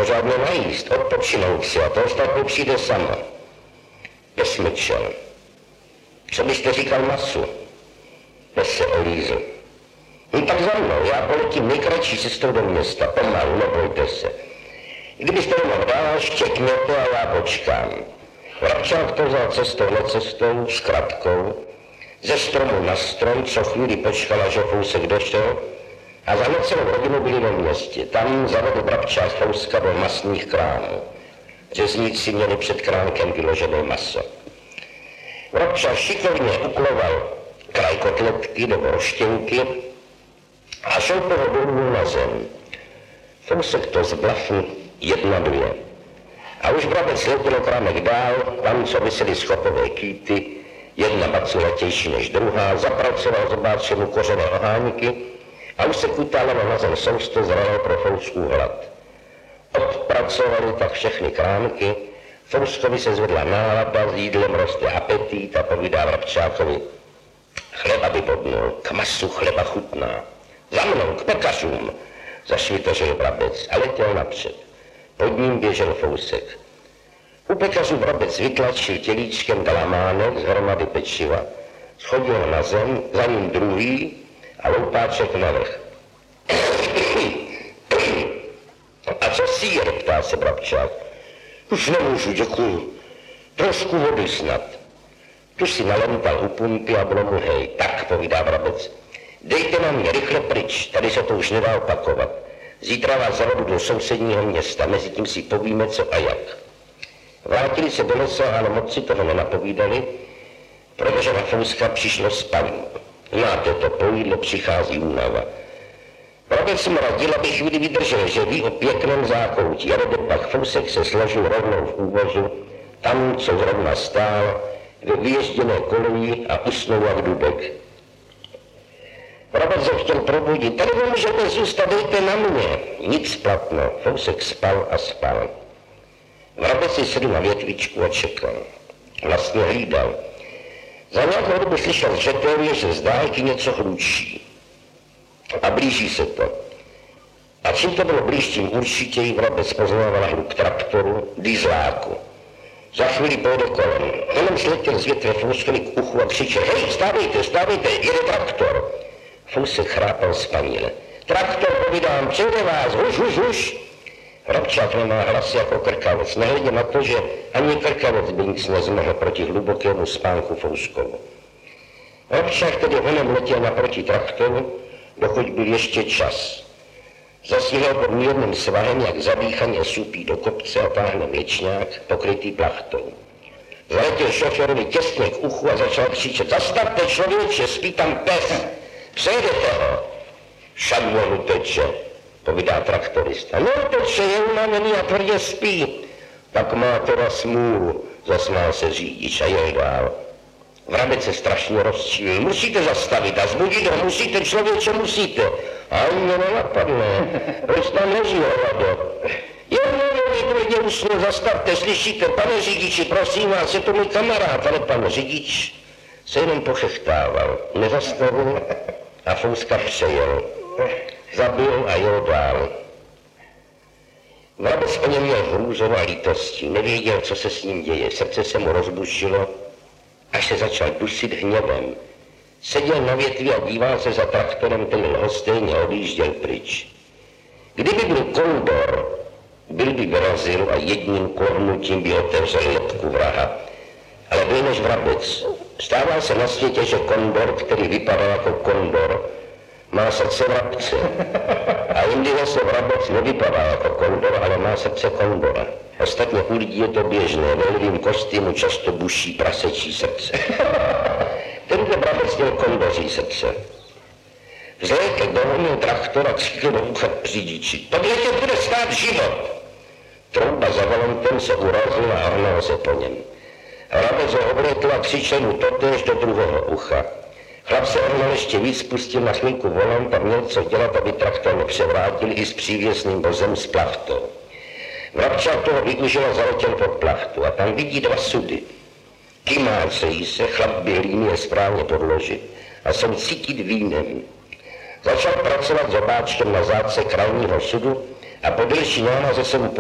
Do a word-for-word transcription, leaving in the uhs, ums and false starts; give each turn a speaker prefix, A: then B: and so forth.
A: pořádně najíst, odpočinout si a to ostatní přijde sama. Pes mlčel. Co byste říkal masu? Pes se olízl. No tak za mnou, já poletím nejkratší cestou do města, pomalu, nebojte se. Kdybyste ho mohl dál, štěkněte a já počkám. Vrabčák to vzal cestou necestou, s kratkou, ze stromu na strom, co chvíli počkala, že Fousek došel, a za necelou hodinu byli ve městě. Tam zavedl vrabčák Fouska do masných krámů. Řezníci měli před kránkem vyložené maso. Vrabčák šikovně ukloval kraj kotletky nebo roštěnky a šoupl ho dolů na zem. Fousek to zblafl jedna, dvě. A už vrabec letěl krámek dál, tam, co visely schopové kýty, jedna baculetější než druhá, zapracoval zobáčemu kořené ohánky a už se kutálelo na zem sousto zralo pro Fousku hlad. Odpracovali tak všechny krámky, Fouskovi se zvedla nálada, s jídlem roste apetít a povídá vrabčákovi: chleba by bodnul, k masu chleba chutná. Za mnou, k pekařům, zašvitořil vrabec a letěl napřed. Pod ním běžel Fousek. U pekařů vrabec vytlačil tělíčkem galamánek z hromady pečiva, schodil na zem, za ním druhý a loupáček navrch. A co sýr, ptá se vrabčák. Už nemůžu, děkuju. Trošku vody snad. Tu si nalental u pumpy a bylo mu hej. Tak, povídá vrabec. Dejte na mě rychle pryč, tady se to už nedá opakovat. Zítra vás zavedu do sousedního města, mezi tím si povíme co a jak. Vrátili se do lesa, ale moc si toho nenapovídali, protože na Fouska přišlo spaní. Máte to, po jídle přichází únava. Vrabec mu radil, aby chvíli vydržel, že ví o pěkném zákoutí, ale pak Fousek se složil rovnou v úvozu, tam, co zrovna stál, ve vyježděné koleji a usnul jak dudek. Vrabec ho chtěl probudit. Tady nemůžete zůstat, dejte na mě. Nic platno. Fousek spal a spal. Vrabec si sedl na větvičku a čekal. Vlastně hlídal. Za nějakou dobu slyšel zřetelně, že z dálky něco hlučí. A blíží se to. A čím to bylo blíž, tím určitěji Vrabec poznával hluk traktoru, dieseláku. Za chvíli pojede kolem. Jenom sletěl z větve Fouskovi k uchu a křičel: hej, stávejte, stávejte, jede traktor. Fousek chrápal spanile. Traktor, povídám, přejde vás, huš, huš, huš. Vrabčák nemá hlas jako krkavec, nehledě na to, že ani krkavec by nic nezmohl proti hlubokému spánku Fouskovu. Vrabčák tedy honem letěl naproti traktoru, dokud byl ještě čas. Zasíhal pod mírným svahem, jak zadýchaně supí do kopce a táhne věčňák, pokrytý plachtou. Zaletěl šoférovi těsně k uchu a začal křičet: zastavte, člověče, spí tam pes! Přejdete ho. Šadlo teče, povídá traktorista. No teče, je unavený a tvrdě spí. Tak má teda smůlu, zasmál se řidič a jel dál. Vrabec se strašně rozčílil. Musíte zastavit a zbudit ho, musíte, člověče, musíte. A mě nenapadne. Proč tam leží, hovado? Jo, nevím, klidně usnu, zastavte, slyšíte, pane řidiči, prosím vás, je to můj kamarád, ale pan řidič se jenom pochechtával, nezastavil a Fouska přejel. Zabil a jel dál. Vrabec o něm měl hrůzou a lítostí, nevěděl, co se s ním děje, srdce se mu rozbušilo, až se začal dusit hněvem. Seděl na větvi a díval se za traktorem, ten lhostejně odjížděl pryč. Kdyby byl kondor, byl by vyrazil a jedním kornutím by otevřel lebku vraha. Ale byl než vrabec. Stává se na světě, že kondor, který vypadá jako kondor, má srdce vrabce. A jindy zase vrabec nevypadá jako kondor, ale má srdce kondora. Ostatně u lidí je to běžné, ve lidým kostýmu často buší prasečí srdce. Tento vrabec měl kondoří srdce. Vzlétl dohonil traktor a křikl do ucha řidiči: tohle tě bude stát život. Trouba za volantem se urazila a hnal se po něm. Vrabec ho oblétl a křičel mu totéž do druhého ucha. Chlap se ohnal ještě víc, pustil na chvilku volant a měl co dělat, aby traktor nepřevrátil i s přívěsným vozem s plachtou. Vrabčák toho využil a zaletěl pod plachtu a tam vidí dva sudy. Kymácejí se, chlap bělými je správně podložit a jsou cítit vínem. Začal pracovat zobáčkem na zádce krajního sudu a po delší námaze se mu